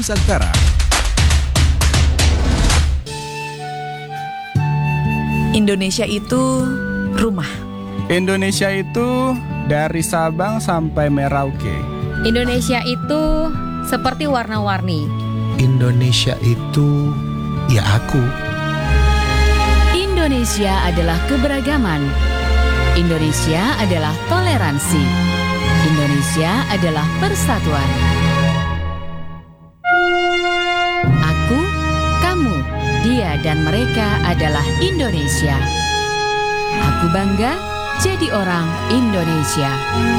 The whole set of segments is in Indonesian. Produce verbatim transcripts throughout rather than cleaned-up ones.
Nusantara. Indonesia itu rumah. Indonesia itu dari Sabang sampai Merauke. Indonesia itu seperti warna-warni. Indonesia itu ya aku. Indonesia adalah keberagaman. Indonesia adalah toleransi. Indonesia adalah persatuan. Aku, kamu, dia dan mereka adalah Indonesia. Aku bangga jadi orang Indonesia.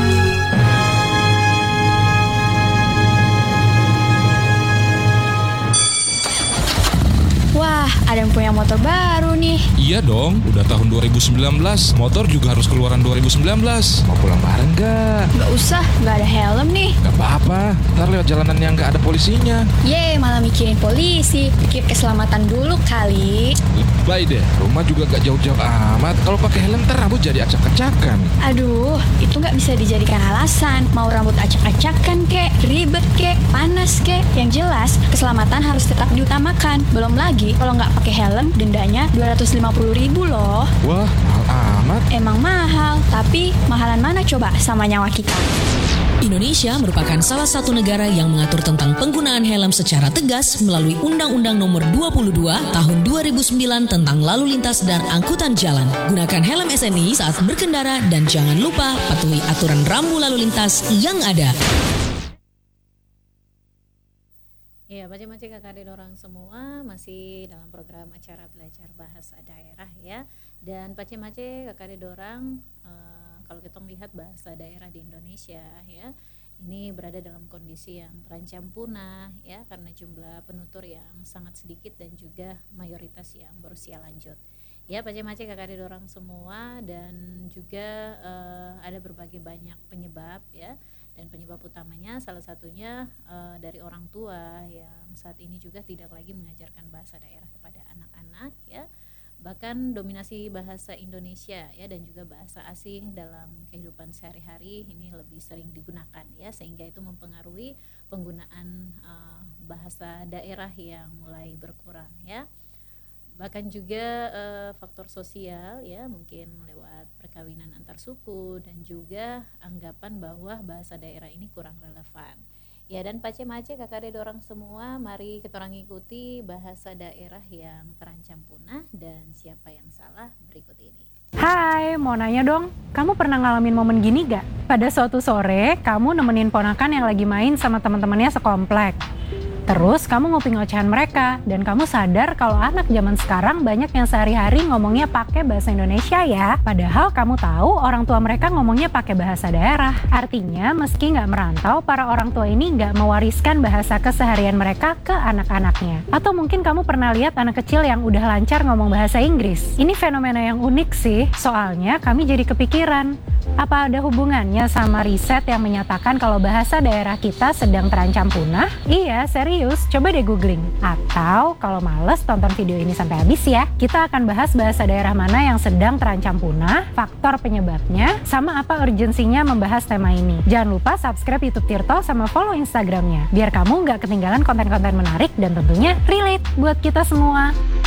Wah, ada yang punya motor baru nih. Iya dong, udah tahun dua ribu sembilan belas. Motor juga harus keluaran dua ribu sembilan belas. Mau pulang bareng gak? Gak usah, gak ada helm nih. Gak apa-apa, ntar lewat jalanan yang gak ada polisinya. Yeay, malah mikirin polisi. Pikir keselamatan dulu kali. Lebay deh, rumah juga gak jauh-jauh amat. Kalau pakai helm ntar rambut jadi acak-acakan. Aduh, itu gak bisa dijadikan alasan. Mau rambut acak-acakan kek, ribet kek, panas kek. Yang jelas, keselamatan harus tetap diutamakan. Belum lagi, kalau nggak pakai helm, dendanya dua ratus lima puluh ribu loh. Wah, mahal amat. Emang mahal, tapi mahalan mana coba sama nyawa kita? Indonesia merupakan salah satu negara yang mengatur tentang penggunaan helm secara tegas melalui Undang-Undang Nomor dua puluh dua Tahun dua ribu sembilan tentang Lalu Lintas dan Angkutan Jalan. Gunakan helm S N I saat berkendara dan jangan lupa patuhi aturan rambu lalu lintas yang ada. Ya, Pace-Mace kakak adik orang semua masih dalam program acara belajar bahasa daerah ya. Dan Pace-Mace kakak adik orang uh, kalau kita melihat bahasa daerah di Indonesia ya, ini berada dalam kondisi yang terancam punah ya karena jumlah penutur yang sangat sedikit dan juga mayoritas yang berusia lanjut. Ya, Pace-Mace kakak adik orang semua, dan juga uh, ada berbagai banyak penyebab ya. Dan penyebab utamanya salah satunya e, dari orang tua yang saat ini juga tidak lagi mengajarkan bahasa daerah kepada anak-anak ya. Bahkan dominasi bahasa Indonesia ya dan juga bahasa asing dalam kehidupan sehari-hari ini lebih sering digunakan ya, sehingga itu mempengaruhi penggunaan e, bahasa daerah yang mulai berkurang ya. Bahkan juga e, faktor sosial ya, mungkin lewat perkawinan antar suku dan juga anggapan bahwa bahasa daerah ini kurang relevan. Ya, dan Pace-Mace kakak adik orang semua, mari kita orang ikuti bahasa daerah yang terancam punah dan siapa yang salah berikut ini. Hai, mau nanya dong, kamu pernah ngalamin momen gini gak? Pada suatu sore, kamu nemenin ponakan yang lagi main sama teman-temannya sekomplek. Terus kamu nguping ocehan mereka, dan kamu sadar kalau anak zaman sekarang banyak yang sehari-hari ngomongnya pakai bahasa Indonesia ya. Padahal kamu tahu orang tua mereka ngomongnya pakai bahasa daerah. Artinya meski nggak merantau, para orang tua ini nggak mewariskan bahasa keseharian mereka ke anak-anaknya. Atau mungkin kamu pernah lihat anak kecil yang udah lancar ngomong bahasa Inggris. Ini fenomena yang unik sih, soalnya kami jadi kepikiran. Apa ada hubungannya sama riset yang menyatakan kalau bahasa daerah kita sedang terancam punah? Iya, serius. Coba deh googling. Atau kalau males, tonton video ini sampai habis ya. Kita akan bahas bahasa daerah mana yang sedang terancam punah, faktor penyebabnya, sama apa urgensinya membahas tema ini. Jangan lupa subscribe YouTube Tirto sama follow Instagramnya, biar kamu nggak ketinggalan konten-konten menarik dan tentunya relate buat kita semua.